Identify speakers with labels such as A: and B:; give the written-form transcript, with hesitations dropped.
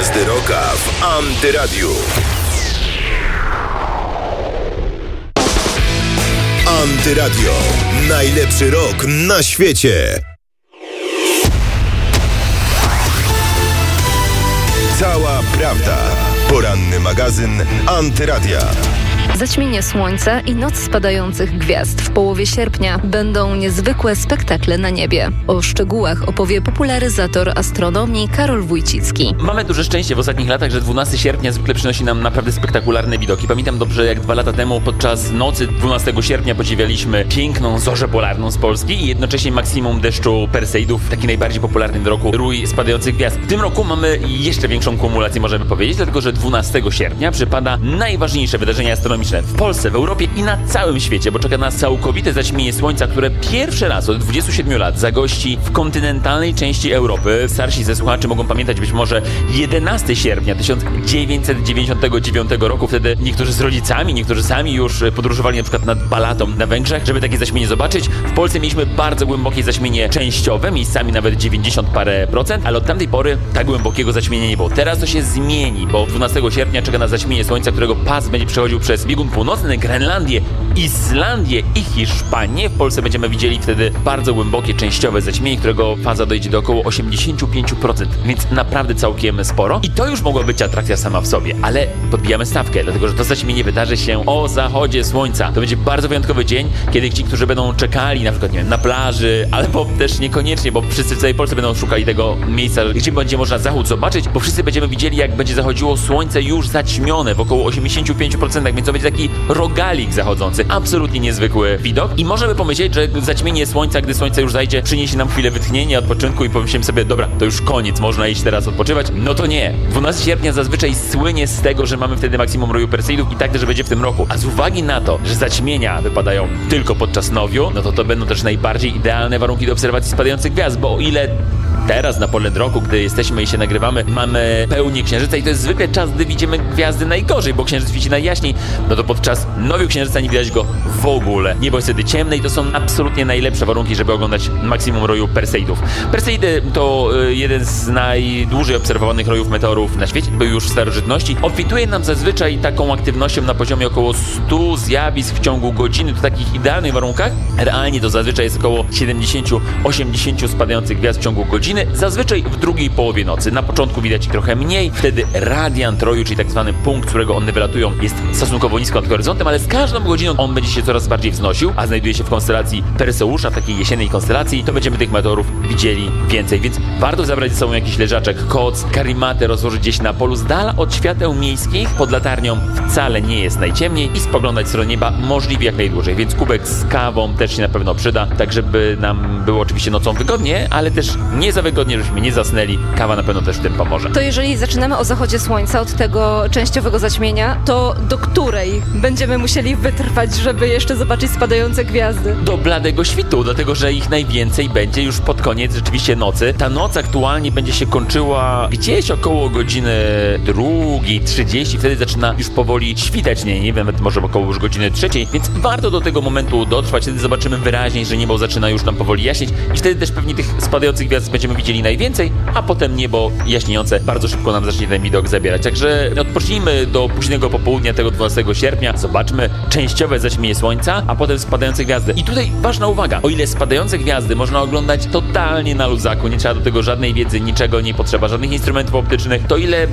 A: Gwiazdy Rocka w Antyradiu. Antyradio. Najlepszy rok na świecie. Cała prawda. Poranny magazyn Antyradia.
B: Zaćmienie słońca i noc spadających gwiazd w połowie sierpnia będą niezwykłe spektakle na niebie. O szczegółach opowie popularyzator astronomii Karol Wójcicki.
C: Mamy duże szczęście w ostatnich latach, że 12 sierpnia zwykle przynosi nam naprawdę spektakularne widoki. Pamiętam dobrze, jak 2 lata temu podczas nocy 12 sierpnia podziwialiśmy piękną zorzę polarną z Polski i jednocześnie maksimum deszczu Perseidów, taki najbardziej popularny w roku rój spadających gwiazd. W tym roku mamy jeszcze większą kumulację, możemy powiedzieć, dlatego że 12 sierpnia przypada najważniejsze wydarzenie astronomiczne w Polsce, w Europie i na całym świecie, bo czeka nas całkowite zaćmienie słońca, które pierwszy raz od 27 lat zagości w kontynentalnej części Europy. Starsi ze słuchaczy mogą pamiętać być może 11 sierpnia 1999 roku. Wtedy niektórzy z rodzicami, niektórzy sami już podróżowali na przykład nad Balatą na Węgrzech, żeby takie zaćmienie zobaczyć. W Polsce mieliśmy bardzo głębokie zaćmienie częściowe, miejscami nawet 90 parę procent, ale od tamtej pory tak głębokiego zaćmienia nie było. Teraz to się zmieni, bo 12 sierpnia czeka nas zaćmienie słońca, którego pas będzie przechodził przez biegun północny, Grenlandię, Islandię i Hiszpanię. W Polsce będziemy widzieli wtedy bardzo głębokie, częściowe zaćmienie, którego faza dojdzie do około 85%, więc naprawdę całkiem sporo. I to już mogła być atrakcja sama w sobie, ale podbijamy stawkę, dlatego że to zaćmienie wydarzy się o zachodzie słońca. To będzie bardzo wyjątkowy dzień, kiedy ci, którzy będą czekali na przykład, nie wiem, na plaży, albo też niekoniecznie, bo wszyscy w całej Polsce będą szukali tego miejsca, gdzie będzie można zachód zobaczyć, bo wszyscy będziemy widzieli, jak będzie zachodziło słońce już zaćmione w około 85%, więc to będzie taki rogalik zachodzący. Absolutnie niezwykły widok i możemy pomyśleć, że zaćmienie słońca, gdy słońce już zajdzie, przyniesie nam chwilę wytchnienia, odpoczynku i pomyślimy sobie, dobra, to już koniec, można iść teraz odpoczywać. No to nie. 12 sierpnia zazwyczaj słynie z tego, że mamy wtedy maksimum roju Perseidów i tak też będzie w tym roku. A z uwagi na to, że zaćmienia wypadają tylko podczas nowiu, no to będą też najbardziej idealne warunki do obserwacji spadających gwiazd, bo o ile teraz na polen roku, gdy jesteśmy i się nagrywamy, mamy pełnię księżyca i to jest zwykle czas, gdy widzimy gwiazdy najgorzej, bo księżyc świeci najjaśniej, no to podczas nowiu księżyca nie widać go w ogóle. Niebo jest wtedy ciemne i to są absolutnie najlepsze warunki, żeby oglądać maksimum roju Perseidów. Perseidy to jeden z najdłużej obserwowanych rojów meteorów na świecie, był już w starożytności. Obfituje nam zazwyczaj taką aktywnością na poziomie około 100 zjawisk w ciągu godziny, w takich idealnych warunkach. Realnie to zazwyczaj jest około 70-80 spadających gwiazd w ciągu godziny. Zazwyczaj w drugiej połowie nocy. Na początku widać ich trochę mniej. Wtedy radiant roju, czyli tak zwany punkt, z którego one wylatują, jest stosunkowo nisko nad horyzontem, ale z każdą godziną on będzie się coraz bardziej wznosił, a znajduje się w konstelacji Perseusza, w takiej jesiennej konstelacji, to będziemy tych meteorów widzieli więcej, więc warto zabrać ze sobą jakiś leżaczek, koc, karimatę rozłożyć gdzieś na polu z dala od świateł miejskich. Pod latarnią wcale nie jest najciemniej i spoglądać w stronę nieba możliwie jak najdłużej, więc kubek z kawą też się na pewno przyda, tak żeby nam było oczywiście nocą wygodnie, ale też nie za wygodnie, żebyśmy nie zasnęli. Kawa na pewno też w tym pomoże.
B: To jeżeli zaczynamy o zachodzie słońca, od tego częściowego zaćmienia, to do której będziemy musieli wytrwać, żeby jeszcze zobaczyć spadające gwiazdy?
C: Do bladego świtu, dlatego że ich najwięcej będzie już pod koniec rzeczywiście nocy. Ta noc aktualnie będzie się kończyła gdzieś około godziny 2:30, wtedy zaczyna już powoli świtać, nie wiem, może około już godziny 3:00, więc warto do tego momentu dotrwać, wtedy zobaczymy wyraźniej, że niebo zaczyna już nam powoli jaśnieć i wtedy też pewnie tych spadających gwiazd będziemy widzieli najwięcej, a potem niebo jaśniejące bardzo szybko nam zacznie ten widok zabierać. Także odpocznijmy do późnego popołudnia tego 12 sierpnia, zobaczmy częściowe zaćmienie słońca, a potem spadające gwiazdy. I tutaj ważna uwaga, o ile spadające gwiazdy można oglądać totalnie na luzaku, nie trzeba do tego żadnej wiedzy, niczego nie potrzeba, żadnych instrumentów optycznych, to ile